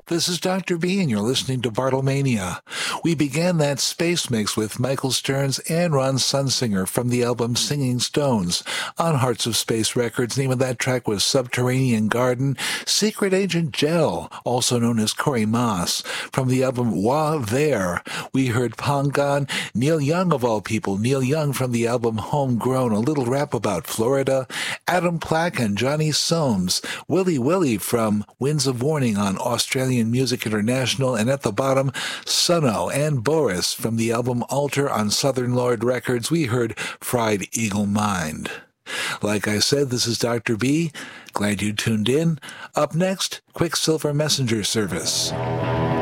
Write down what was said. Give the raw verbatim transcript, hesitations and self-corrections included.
This is Doctor B, and you're listening to Bartlemania. We began that space mix with Michael Stearns and Ron Sunsinger from the album Singing Stones on Hearts of Space Records. Name of that track was Subterranean Garden. Secret Agent Gel, also known as Corey Moss, from the album Wa There. We heard Pongon, Neil Young of all people, Neil Young from the album Homegrown, a little rap about Florida, Adam Plack and Johnny Soames, Willy Willy from Winds of Warning on Australian Music International, and at the bottom, Sunno and Boris from the album Alter on Southern Lord Records. We heard Fried Eagle Mind. Like I said, this is Doctor B. Glad you tuned in. Up next, Quicksilver Messenger Service.